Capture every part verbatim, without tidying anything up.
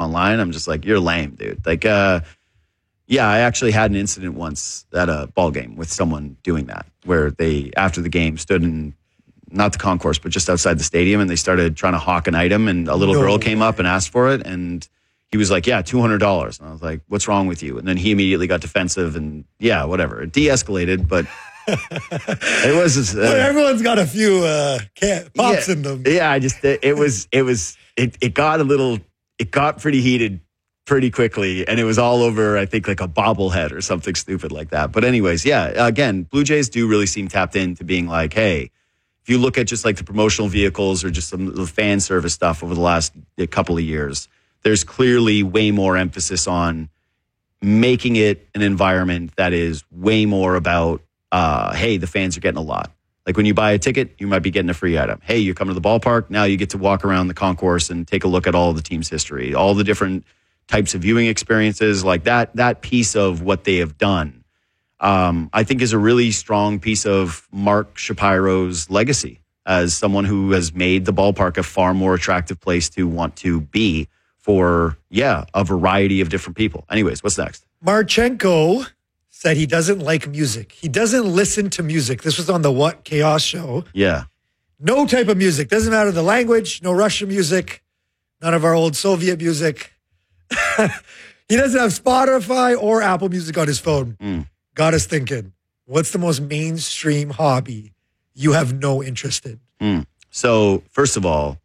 online. I'm just like, you're lame, dude. Like, uh, yeah, I actually had an incident once at a ball game with someone doing that, where they, after the game, stood in, not the concourse, but just outside the stadium, and they started trying to hawk an item, and a little no girl came way. up and asked for it, and he was like, yeah, two hundred dollars. And I was like, what's wrong with you? And then he immediately got defensive, and yeah, whatever. It de-escalated, but it was... Uh, well, everyone's got a few uh, can- pops yeah, in them. Yeah, I just, it, it was, it was, it, it got a little, it got pretty heated pretty quickly, and it was all over, I think, like a bobblehead or something stupid like that. But anyways, yeah, again, Blue Jays do really seem tapped into being like, hey, if you look at just like the promotional vehicles or just some of the fan service stuff over the last couple of years, there's clearly way more emphasis on making it an environment that is way more about, uh, hey, the fans are getting a lot. Like when you buy a ticket, you might be getting a free item. Hey, you're coming to the ballpark. Now you get to walk around the concourse and take a look at all the team's history, all the different types of viewing experiences. Like that, that piece of what they have done, um, I think is a really strong piece of Mark Shapiro's legacy as someone who has made the ballpark a far more attractive place to want to be for, yeah, a variety of different people. Anyways, what's next? Marchenko said he doesn't like music. He doesn't listen to music. This was on the What Chaos show. Yeah. No type of music. Doesn't matter the language. No Russian music. None of our old Soviet music. He doesn't have Spotify or Apple Music on his phone. Mm. Got us thinking, what's the most mainstream hobby you have no interest in? Mm. So, first of all,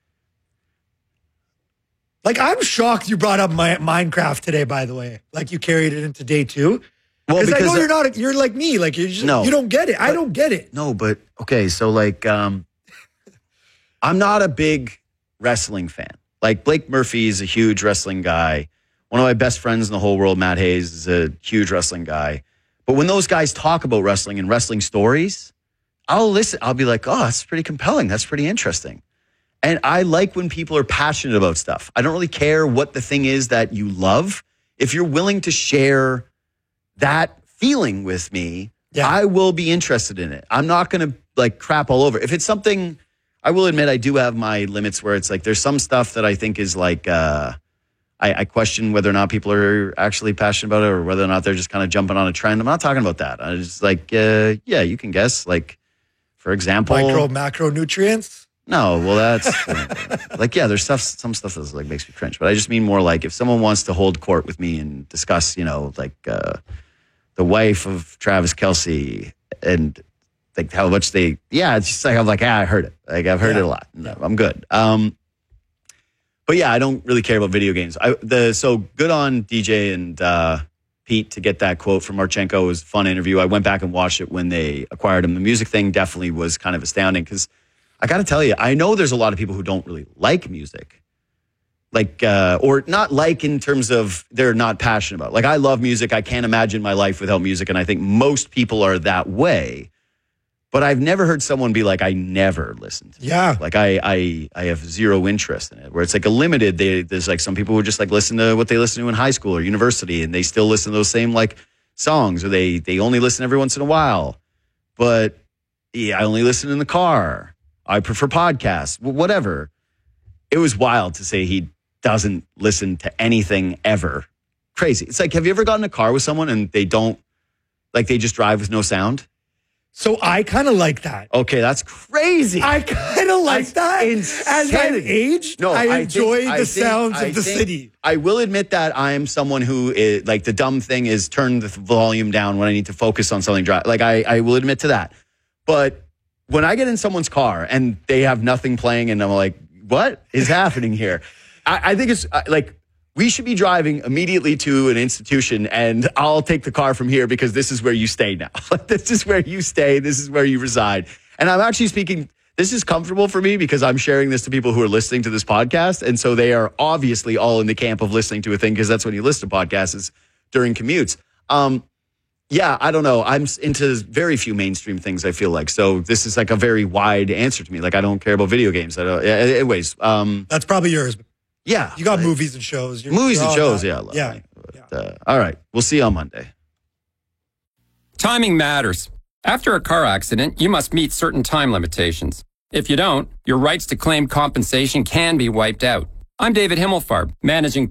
like, I'm shocked you brought up my, Minecraft today, by the way. Like, you carried it into day two. Well, because I know you're not, you're like me. Like, you just, no, you don't get it. I don't get it. No, but, okay, so, like, um, I'm not a big wrestling fan. Like, Blake Murphy is a huge wrestling guy. One of my best friends in the whole world, Matt Hayes, is a huge wrestling guy. But when those guys talk about wrestling and wrestling stories, I'll listen. I'll be like, oh, that's pretty compelling. That's pretty interesting. And I like when people are passionate about stuff. I don't really care what the thing is that you love. If you're willing to share that feeling with me, yeah. I will be interested in it. I'm not going to like crap all over. If it's something, I will admit I do have my limits where it's like there's some stuff that I think is like, uh, I, I question whether or not people are actually passionate about it or whether or not they're just kind of jumping on a trend. I'm not talking about that. I just like, uh, yeah, you can guess. Like, for example, micro macronutrients. No, well, that's like, yeah, there's stuff, some stuff that like makes me cringe, but I just mean more like if someone wants to hold court with me and discuss, you know, like uh, the wife of Travis Kelce and like how much they, yeah, it's just like, I'm like, ah, I heard it. Like I've heard yeah. it a lot. No, I'm good. Um, but yeah, I don't really care about video games. I, the, so good on D J and uh, Pete to get that quote from Marchenko. It was a fun interview. I went back and watched it when they acquired him. The music thing definitely was kind of astounding because I got to tell you, I know there's a lot of people who don't really like music. Like, uh, or not like in terms of they're not passionate about it. Like, I love music. I can't imagine my life without music. And I think most people are that way. But I've never heard someone be like, I never listen to music. Yeah. Like, I, I, I have zero interest in it. Where it's like a limited, they, there's like some people who just like listen to what they listen to in high school or university. And they still listen to those same like songs. Or they, they only listen every once in a while. But yeah, I only listen in the car. I prefer podcasts, whatever. It was wild to say he doesn't listen to anything ever. Crazy. It's like, have you ever gotten in a car with someone and they don't, like they just drive with no sound? So I kind of like that. Okay, that's crazy. I kind of like that's that. Insanity. As I've aged, no, I enjoy I think, the I sounds think, of the city. I will admit that I am someone who is, like the dumb thing is turn the volume down when I need to focus on something. Like I, I will admit to that. But when I get in someone's car and they have nothing playing and I'm like, what is happening here? I, I think it's like, we should be driving immediately to an institution and I'll take the car from here because this is where you stay now. This is where you stay. This is where you reside. And I'm actually speaking, this is comfortable for me because I'm sharing this to people who are listening to this podcast. And so they are obviously all in the camp of listening to a thing because that's when you listen to podcasts is during commutes. Um, Yeah, I don't know. I'm into very few mainstream things, I feel like. So this is like a very wide answer to me. Like, I don't care about video games. I don't, anyways. Um, That's probably yours. Yeah. You got I, movies and shows. You're, movies you're and shows, that. yeah. I love yeah. Me. But, uh, all right. We'll see you on Monday. Timing matters. After a car accident, you must meet certain time limitations. If you don't, your rights to claim compensation can be wiped out. I'm David Himmelfarb, managing